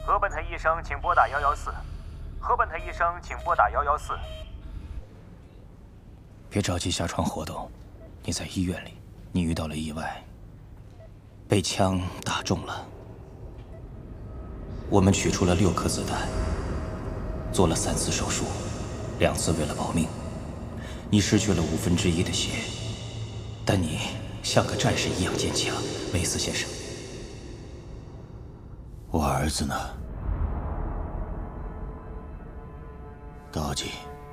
河本特医生，请拨打114。河本特医生，请拨打114。 别着急下床活动，你在医院里，你遇到了意外，被枪打中了。我们取出了6颗子弹，做了3次手术，2次为了保命。你失去了1/5的血，但你像个战士一样坚强，梅斯先生。 我儿子呢？道吉，